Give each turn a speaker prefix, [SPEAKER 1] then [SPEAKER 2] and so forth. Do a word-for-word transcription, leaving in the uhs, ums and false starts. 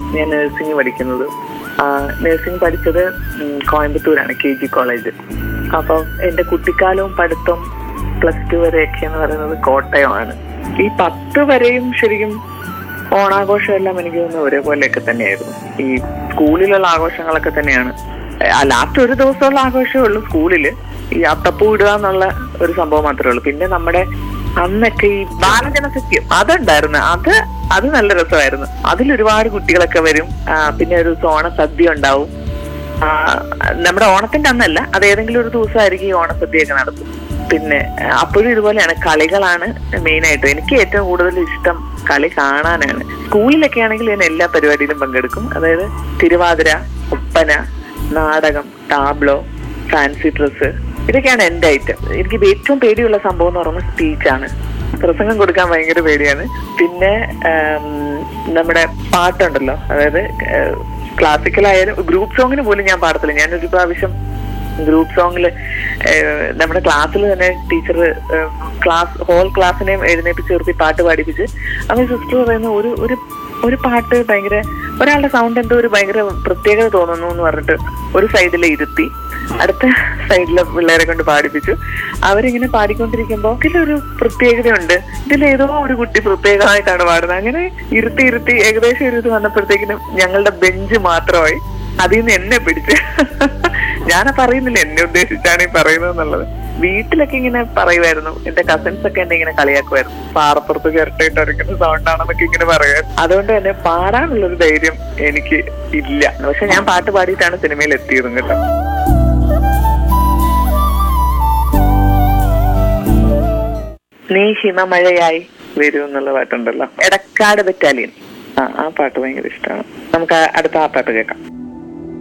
[SPEAKER 1] ഞാൻ നഴ്സിംഗ് പഠിക്കുന്നത്. നഴ്സിംഗ് പഠിച്ചത് കോയമ്പത്തൂരാണ്, കെ ജി കോളേജ്. അപ്പം എൻ്റെ കുട്ടിക്കാലവും പഠിത്തം പ്ലസ് ടു വരെയൊക്കെ എന്ന് പറയുന്നത് കോട്ടയമാണ്. ഈ പത്ത് വരെയും ശരിക്കും ഓണാഘോഷം എല്ലാം എനിക്ക് തോന്നുന്നു ഒരേപോലെയൊക്കെ തന്നെയായിരുന്നു. ഈ സ്കൂളിലുള്ള ആഘോഷങ്ങളൊക്കെ തന്നെയാണ്. ലാസ്റ്റ് ഒരു ദിവസമുള്ള ആഘോഷമേ ഉള്ളൂ സ്കൂളില്, ഈ അത്തപ്പൂ ഇടുക എന്നുള്ള ഒരു സംഭവം മാത്രമേ ഉള്ളൂ. പിന്നെ നമ്മുടെ അന്നൊക്കെ ഈ ബാലജനസഖ്യം അതുണ്ടായിരുന്നു. അത് അത് നല്ല രസമായിരുന്നു. അതിലൊരുപാട് കുട്ടികളൊക്കെ വരും. പിന്നെ ഒരു ഓണസദ്യ ഉണ്ടാവും. നമ്മുടെ ഓണത്തിന്റെ അന്നല്ല, അത് ഏതെങ്കിലും ഒരു ദിവസമായിരിക്കും ഈ ഓണസദ്യയൊക്കെ നടത്തും. പിന്നെ അപ്പോഴും ഇതുപോലെയാണ്, കളികളാണ് മെയിനായിട്ട്. എനിക്ക് ഏറ്റവും കൂടുതൽ ഇഷ്ടം കളി കാണാനാണ്. സ്കൂളിലൊക്കെ ആണെങ്കിൽ ഞാൻ എല്ലാ പരിപാടിയിലും പങ്കെടുക്കും. അതായത് തിരുവാതിര, ഒപ്പന, നാടകം, ടാബ്ലോ, ഫാൻസി ഡ്രസ്സ്, ഇതൊക്കെയാണ് എൻ്റെ ഐറ്റം. എനിക്ക് ഏറ്റവും പേടിയുള്ള സംഭവം എന്ന് പറയുന്നത് സ്പീച്ചാണ്. പ്രസംഗം കൊടുക്കാൻ ഭയങ്കര പേടിയാണ്. പിന്നെ നമ്മുടെ പാട്ടുണ്ടല്ലോ, അതായത് ക്ലാസിക്കലായാലും ഗ്രൂപ്പ് സോങ്ങിന് പോലും ഞാൻ പാടത്തില്ല. ഞാനൊരു പ്രാവശ്യം ഗ്രൂപ്പ് സോങ്ങില് നമ്മുടെ ക്ലാസ്സിൽ തന്നെ ടീച്ചർ ക്ലാസ് ഹോൾ ക്ലാസ്സിനെയും എഴുന്നേപ്പിച്ച് നിർത്തി പാട്ട് പാടിപ്പിച്ച് അവൻ സിസ്റ്റർ പറയുന്ന ഒരു ഒരു ഒരു പാട്ട് ഭയങ്കര ഒരാളുടെ സൗണ്ട് എന്തോ ഒരു ഭയങ്കര പ്രത്യേകത തോന്നുന്നു എന്ന് പറഞ്ഞിട്ട് ഒരു സൈഡിൽ ഇരുത്തി അടുത്ത സൈഡിലെ പിള്ളേരെ കൊണ്ട് പാടിപ്പിച്ചു. അവരിങ്ങനെ പാടിക്കൊണ്ടിരിക്കുമ്പോൾ ഇതിലൊരു പ്രത്യേകതയുണ്ട്, ഇതിലേതോ ഒരു കുട്ടി പ്രത്യേകമായിട്ടാണ് പാടുന്നത്. അങ്ങനെ ഇരുത്തി ഇരുത്തി ഏകദേശം ഒരു ഇത് വന്നപ്പോഴത്തേക്കിനും ഞങ്ങളുടെ ബെഞ്ച് മാത്രമായി. അതിൽ നിന്ന് എന്നെ പിടിച്ച്, ഞാനപ്പ അറിയുന്നില്ല എന്നെ ഉദ്ദേശിച്ചാണ് ഈ പറയുന്നത് എന്നുള്ളത്. വീട്ടിലൊക്കെ ഇങ്ങനെ പറയുമായിരുന്നു. എന്റെ കസിൻസ് ഒക്കെ എന്നെ ഇങ്ങനെ കളിയാക്കുമായിരുന്നു, പാറപ്പുറത്ത് ചിരട്ടയിട്ട് ഇറങ്ങുന്ന സൗണ്ടാണെന്നൊക്കെ ഇങ്ങനെ പറയുമായിരുന്നു. അതുകൊണ്ട് തന്നെ പാടാനുള്ളൊരു ധൈര്യം എനിക്ക് ഇല്ല. പക്ഷെ ഞാൻ പാട്ട് പാടിയിട്ടാണ് സിനിമയിൽ എത്തിയതും കേട്ടോ. നീ ഹിമമഴയായി വരൂ എന്നുള്ള പാട്ടുണ്ടല്ലോ, എടക്കാട് ബറ്റാലിയൻ. ആ ആ പാട്ട് ഭയങ്കര ഇഷ്ടമാണ്. നമുക്ക് അടുത്ത ആ പാട്ട് കേൾക്കാം.